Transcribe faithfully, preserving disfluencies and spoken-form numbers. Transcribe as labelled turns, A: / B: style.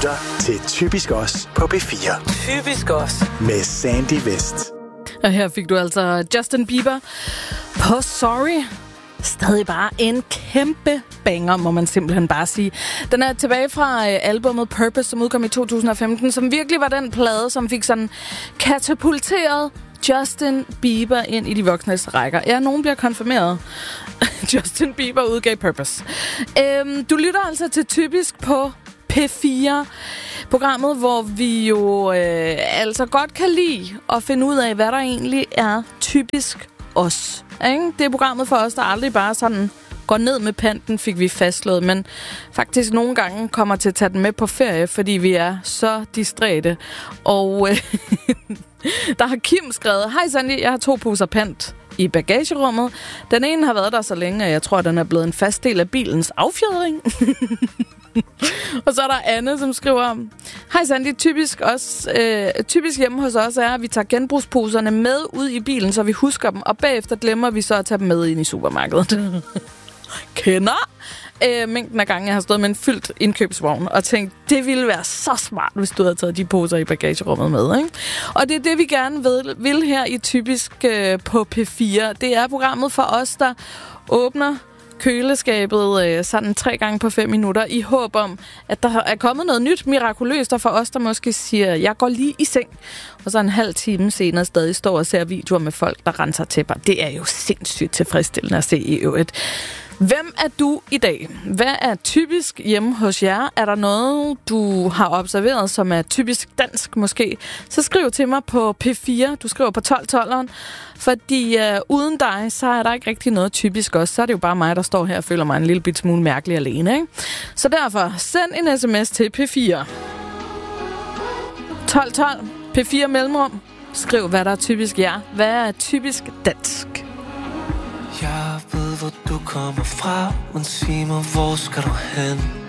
A: lytter til Typisk Os på P fire.
B: Typisk Os.
A: Med Sandy Vest.
C: Og her fik du altså Justin Bieber på Sorry. Stadig bare en kæmpe banger, må man simpelthen bare sige. Den er tilbage fra albumet Purpose, som udkom i to tusind og femten, som virkelig var den plade, som fik sådan katapulteret Justin Bieber ind i de voksnes rækker. Ja, nogen bliver konfirmeret. Justin Bieber udgav Purpose. Øhm, du lytter altså til Typisk på P fire. Programmet, hvor vi jo øh, altså godt kan lide at finde ud af, hvad der egentlig er typisk os. Ikke? Det er programmet for os, der aldrig bare sådan går ned med panten, fik vi fastslået, men faktisk nogle gange kommer til at tage den med på ferie, fordi vi er så distræte. Og øh, der har Kim skrevet: Hej Sandy, jeg har to poser pant i bagagerummet. Den ene har været der så længe, at jeg tror, at den er blevet en fast del af bilens affjedring. Og så er der Anne, som skriver: Hej Sandy, typisk, også, øh, typisk hjemme hos os er, at vi tager genbrugsposerne med ud i bilen, så vi husker dem, og bagefter glemmer vi så at tage dem med ind i supermarkedet. Kender øh, mængden af gange, jeg har stået med en fyldt indkøbsvogn og tænkt, det ville være så smart, hvis du havde taget de poser i bagagerummet med. Ikke? Og det er det, vi gerne vil, vil her i Typisk øh, på P fire. Det er programmet for os, der åbner køleskabet øh, sådan tre gange på fem minutter, i håb om, at der er kommet noget nyt mirakuløst, og for os, der måske siger, jeg går lige i seng, og så en halv time senere stadig står og ser videoer med folk, der renser tæpper. Det er jo sindssygt tilfredsstillende at se i øvrigt. Hvem er du i dag? Hvad er typisk hjemme hos jer? Er der noget, du har observeret, som er typisk dansk måske? Så skriv til mig på P fire. Du skriver på tolv tolveren. Fordi øh, uden dig, så er der ikke rigtig noget typisk også. Så er det jo bare mig, der står her og føler mig en lille bit smule mærkelig alene. Ikke? Så derfor, send en sms til P fire. tolv tolv. P fire mellemrum. Skriv, hvad der er typisk jer. Hvad er typisk dansk?
D: Jeg ved, hvor du kommer fra, men sig mig, hvor skal du hen?